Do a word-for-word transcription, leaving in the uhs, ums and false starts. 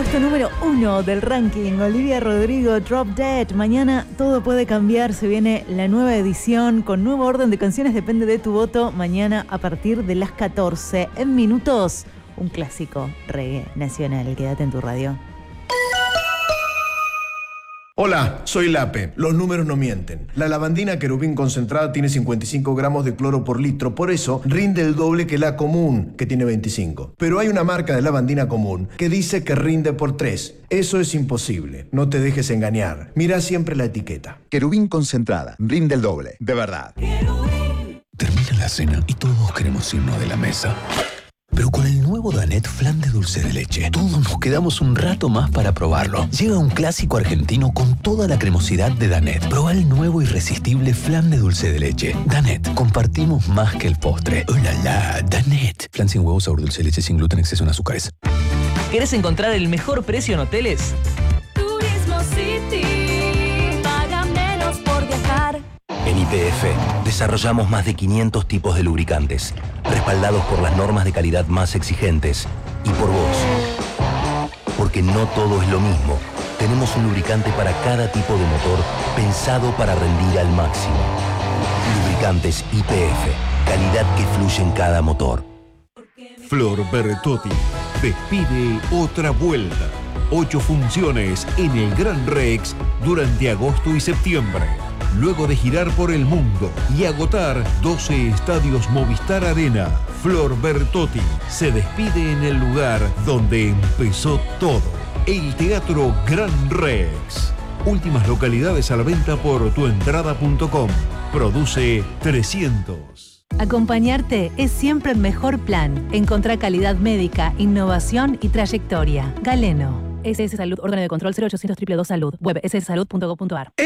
Puesto número uno del ranking, Olivia Rodrigo, Drop Dead. Mañana todo puede cambiar, se viene la nueva edición con nuevo orden de canciones, depende de tu voto. Mañana a partir de las catorce, en minutos, un clásico reggae nacional. Quédate en tu radio. Hola, soy Lape. Los números no mienten. La lavandina querubín concentrada tiene cincuenta y cinco gramos de cloro por litro, por eso rinde el doble que la común, que tiene veinticinco. Pero hay una marca de lavandina común que dice que rinde por tres. Eso es imposible. No te dejes engañar. Mira siempre la etiqueta. Querubín concentrada. Rinde el doble. De verdad. Termina la cena y todos queremos irnos de la mesa. Pero con el nuevo Danette Flan de dulce de leche, todos nos quedamos un rato más para probarlo. Llega un clásico argentino con toda la cremosidad de Danette. Probá el nuevo irresistible flan de dulce de leche. Danette, compartimos más que el postre. ¡Oh, la, la! Danette. Flan sin huevo, sabor dulce de leche, sin gluten, exceso en azúcares. ¿Querés encontrar el mejor precio en hoteles? Turismo City. Paga menos por viajar. En Y P F desarrollamos más de quinientos tipos de lubricantes, respaldados por las normas de calidad más exigentes y por vos. Porque no todo es lo mismo. Tenemos un lubricante para cada tipo de motor pensado para rendir al máximo. Lubricantes Y P F, calidad que fluye en cada motor. Flor Bertotti despide otra vuelta. Ocho funciones en el Gran Rex durante agosto y septiembre. Luego de girar por el mundo y agotar doce estadios Movistar Arena, Flor Bertotti se despide en el lugar donde empezó todo, el Teatro Gran Rex. Últimas localidades a la venta por tuentrada punto com. Produce trescientos. Acompañarte es siempre el mejor plan. Encontrá calidad médica, innovación y trayectoria. Galeno. S S Salud, órgano de control cero ochocientos dos dos dos Salud. Web ss salud punto gov punto ar.